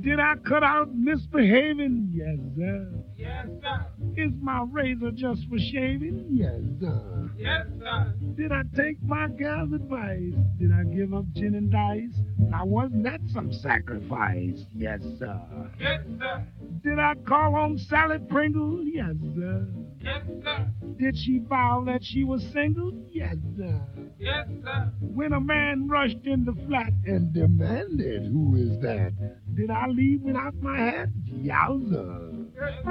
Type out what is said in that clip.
Did I cut out misbehaving? Yes, sir. Yes, sir. Is my razor just for shaving? Yes, sir. Yes, sir. Did I take my gal's advice? Did I give up gin and dice? Now, wasn't that some sacrifice? Yes, sir. Yes, sir. Did I call on Sally Pringle? Yes, sir. Yes, sir. Did she vow that she was single? Yes, sir. Yes, sir. When a man rushed in the flat and demanded, who is that? Did I leave without my hat? Yowza. Yes,